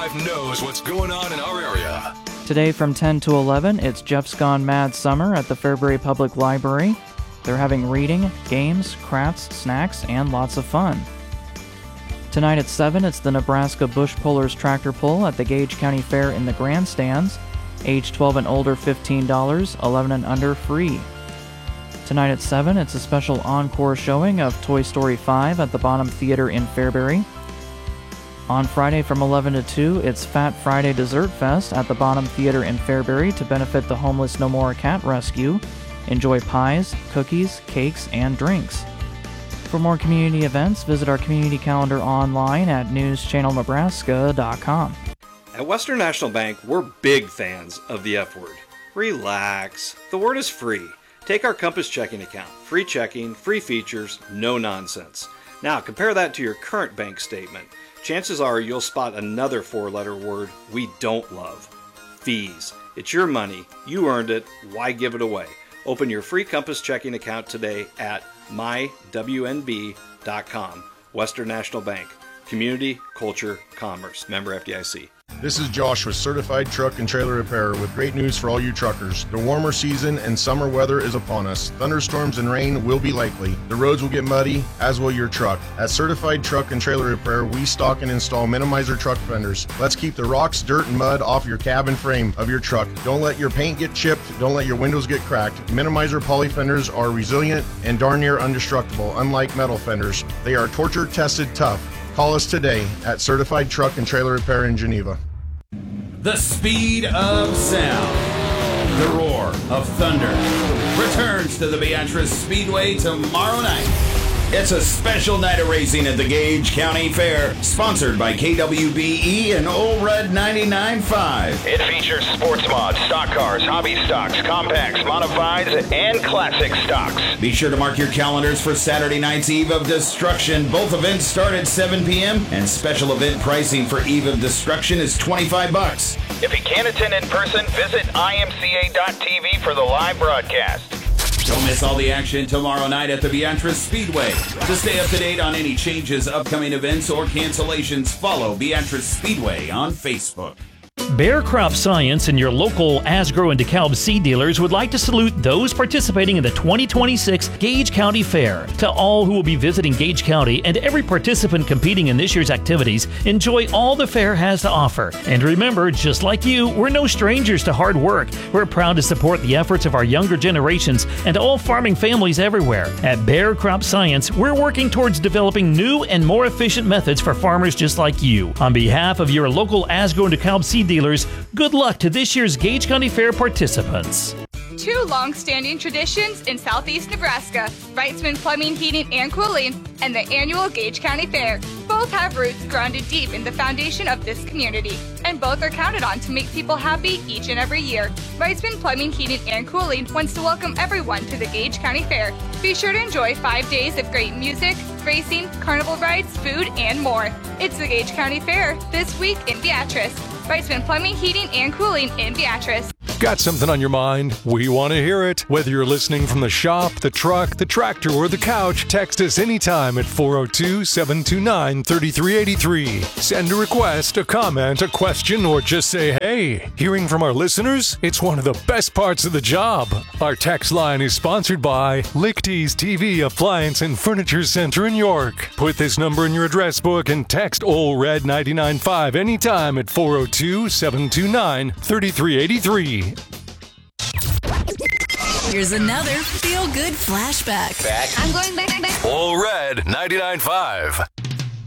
99.5 knows what's going on in our area. Today from 10 to 11, it's Jeff's Gone Mad Summer at the Fairbury Public Library. They're having reading, games, crafts, snacks, and lots of fun. Tonight at 7, it's the Nebraska Bush Pullers Tractor Pull at the Gage County Fair in the grandstands. Age 12 and older, $15, 11 and under, free. Tonight at 7, it's a special encore showing of Toy Story 5 at the Bonham Theater in Fairbury. On Friday from 11 to 2, it's Fat Friday Dessert Fest at the Bonham Theater in Fairbury to benefit the Homeless No More Cat Rescue. Enjoy pies, cookies, cakes, and drinks. For more community events, visit our community calendar online at newschannelnebraska.com. At Western National Bank, we're big fans of the F word. Relax. The word is free. Take our Compass checking account. Free checking, free features, no nonsense. Now compare that to your current bank statement. Chances are you'll spot another four-letter word we don't love. Fees. It's your money. You earned it. Why give it away? Open your free Compass checking account today at mywnb.com. Western National Bank. Community, culture, commerce. Member FDIC. This is Josh with Certified Truck and Trailer Repair with great news for all you truckers. The warmer season and summer weather is upon us. Thunderstorms and rain will be likely. The roads will get muddy, as will your truck. At Certified Truck and Trailer Repair, we stock and install Minimizer truck fenders. Let's keep the rocks, dirt, and mud off your cab and frame of your truck. Don't let your paint get chipped. Don't let your windows get cracked. Minimizer poly fenders are resilient and darn near indestructible, unlike metal fenders. They are torture-tested tough. Call us today at Certified Truck and Trailer Repair in Geneva. The speed of sound, the roar of thunder, returns to the Beatrice Speedway tomorrow night. It's a special night of racing at the Gage County Fair, sponsored by KWBE and Old Red 99.5. It features sports mods, stock cars, hobby stocks, compacts, modifieds, and classic stocks. Be sure to mark your calendars for Saturday night's Eve of Destruction. Both events start at 7 p.m. and special event pricing for Eve of Destruction is $25. If you can't attend in person, visit imca.tv for the live broadcast. Don't miss all the action tomorrow night at the Beatrice Speedway. To stay up to date on any changes, upcoming events, or cancellations, follow Beatrice Speedway on Facebook. Bayer Crop Science and your local Asgrow and DeKalb seed dealers would like to salute those participating in the 2026 Gage County Fair. To all who will be visiting Gage County and every participant competing in this year's activities, enjoy all the fair has to offer. And remember, just like you, we're no strangers to hard work. We're proud to support the efforts of our younger generations and all farming families everywhere. At Bayer Crop Science, we're working towards developing new and more efficient methods for farmers just like you. On behalf of your local Asgrow and DeKalb seed dealers, good luck to this year's Gage County Fair participants. Two long-standing traditions in southeast Nebraska, Wrightsman Plumbing, Heating, and Cooling, and the annual Gage County Fair. Both have roots grounded deep in the foundation of this community, and both are counted on to make people happy each and every year. Wrightsman Plumbing, Heating, and Cooling wants to welcome everyone to the Gage County Fair. Be sure to enjoy 5 days of great music, racing, carnival rides, food, and more. It's the Gage County Fair this week in Beatrice. Wrightsman Plumbing, Heating, and Cooling in Beatrice. Got something on your mind? We want to hear it. Whether you're listening from the shop, the truck, the tractor, or the couch, text us anytime at 402-729-3383. Send a request, a comment, a question, or just say hey. Hearing from our listeners? It's one of the best parts of the job. Our text line is sponsored by Lichty's TV Appliance and Furniture Center in York. Put this number in your address book and text OLRED 995 anytime at 402-729-3383. Here's another feel-good flashback. I'm going back. All Red 99.5.